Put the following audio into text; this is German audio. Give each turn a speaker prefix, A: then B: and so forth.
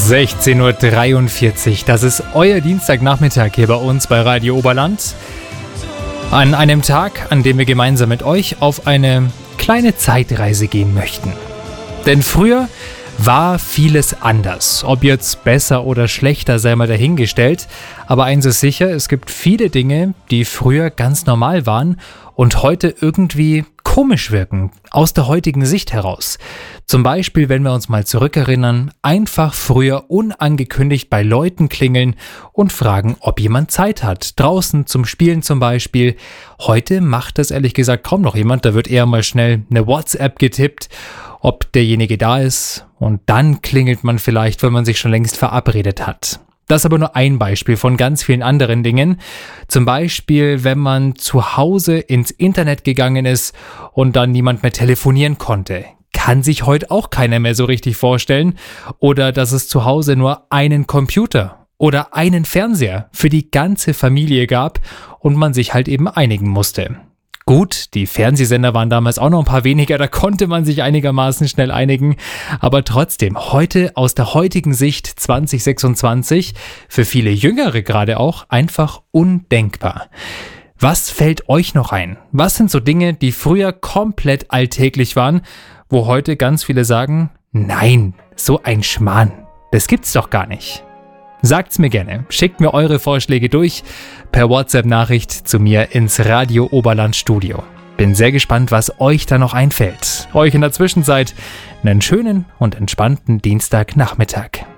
A: 16:43 Uhr, das ist euer Dienstagnachmittag hier bei uns bei Radio Oberland. An einem Tag, an dem wir gemeinsam mit euch auf eine kleine Zeitreise gehen möchten. Denn früher war vieles anders. Ob jetzt besser oder schlechter, sei mal dahingestellt. Aber eins ist sicher, es gibt viele Dinge, die früher ganz normal waren und heute irgendwie komisch wirken, aus der heutigen Sicht heraus. Zum Beispiel, wenn wir uns mal zurückerinnern, einfach früher unangekündigt bei Leuten klingeln und fragen, ob jemand Zeit hat. Draußen zum Spielen zum Beispiel. Heute macht das ehrlich gesagt kaum noch jemand. Da wird eher mal schnell eine WhatsApp getippt, ob derjenige da ist. Und dann klingelt man vielleicht, wenn man sich schon längst verabredet hat. Das ist aber nur ein Beispiel von ganz vielen anderen Dingen. Zum Beispiel, wenn man zu Hause ins Internet gegangen ist und dann niemand mehr telefonieren konnte. Kann sich heute auch keiner mehr so richtig vorstellen. Oder dass es zu Hause nur einen Computer oder einen Fernseher für die ganze Familie gab und man sich halt eben einigen musste. Gut, die Fernsehsender waren damals auch noch ein paar weniger, da konnte man sich einigermaßen schnell einigen. Aber trotzdem, heute aus der heutigen Sicht 2026, für viele Jüngere gerade auch, einfach undenkbar. Was fällt euch noch ein? Was sind so Dinge, die früher komplett alltäglich waren, wo heute ganz viele sagen, nein, so ein Schmarrn, das gibt's doch gar nicht. Sagt's mir gerne, schickt mir eure Vorschläge durch per WhatsApp-Nachricht zu mir ins Radio Oberland Studio. Bin sehr gespannt, was euch da noch einfällt. Euch in der Zwischenzeit einen schönen und entspannten Dienstagnachmittag.